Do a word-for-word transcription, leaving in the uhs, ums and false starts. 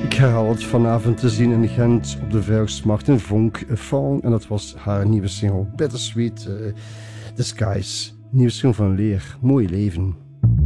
Ik herhaal het vanavond te zien in Gent op de Vuilsmarkt in Vonk Fawn. En dat was haar nieuwe single Bittersweet uh, Disguise. Nieuwe single van Leer. Mooi leven.